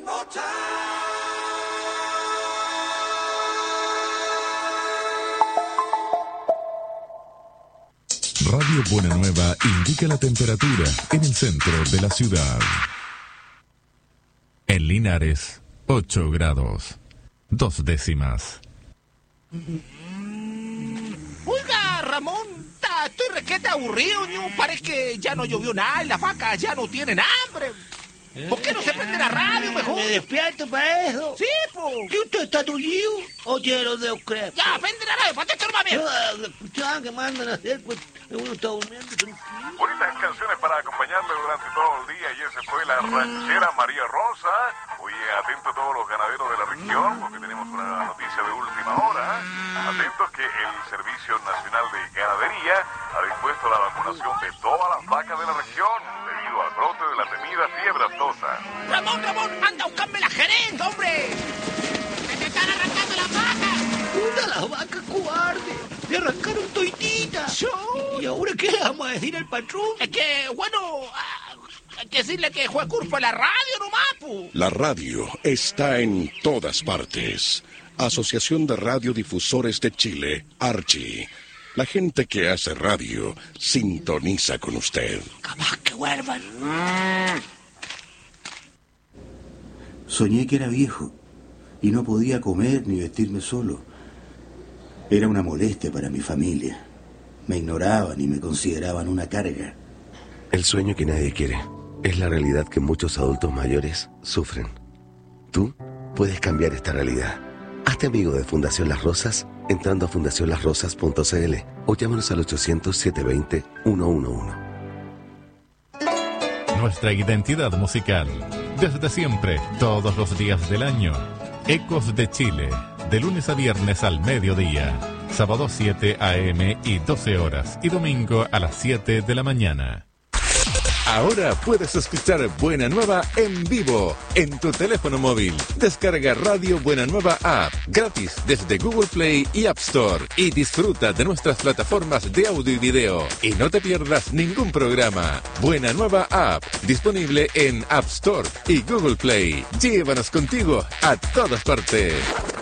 Radio Buena Nueva indica la temperatura en el centro de la ciudad. En Linares, 8 grados, 2 décimas. Oiga, Ramón, estoy requete aburrido, ¿no? Parece que ya no llovió nada y las vacas ya no tienen hambre. ¿Por qué no se prende la radio mejor? Me despierto para eso. Sí, po. ¿Qué usted está tullido? Oye, lo de creer. Ya, prende la radio, ponte turma bien. Escuchaban que mandan a hacer, pues uno está durmiendo tranquilo. Bonitas canciones para acompañarle durante todo el día y esa fue la ranchera María Rosa. Oye, atento a todos los ganaderos de la región porque tenemos una noticia de última hora. Atentos que el Servicio Nacional de Ganadería ha dispuesto la vacunación de todas las vacas de la región debido al brote de la temida fiebre aftosa. Ramón, anda a buscarme la gerencia, hombre. ¡Se te están arrancando las vacas! ¡Una las vacas cobarde! ¡Le arrancaron toititas! ¿Y ahora qué le vamos a decir al patrón? Es que, bueno, hay que decirle que fue culpa de la radio nomás, po. La radio está en todas partes. Asociación de Radiodifusores de Chile, Archi. La gente que hace radio sintoniza con usted. ¡Capaz que vuelvan! Soñé que era viejo y no podía comer ni vestirme solo. Era una molestia para mi familia. Me ignoraban y me consideraban una carga. El sueño que nadie quiere es la realidad que muchos adultos mayores sufren. Tú puedes cambiar esta realidad. Hazte amigo de Fundación Las Rosas entrando a fundacionlasrosas.cl o llámanos al 800-720-111. Nuestra identidad musical, desde siempre, todos los días del año. Ecos de Chile, de lunes a viernes al mediodía, sábado 7 a.m. y 12 horas, y domingo a las 7 de la mañana. Ahora puedes escuchar Buena Nueva en vivo en tu teléfono móvil. Descarga Radio Buena Nueva App gratis desde Google Play y App Store y disfruta de nuestras plataformas de audio y video. Y no te pierdas ningún programa. Buena Nueva App, disponible en App Store y Google Play. Llévanos contigo a todas partes.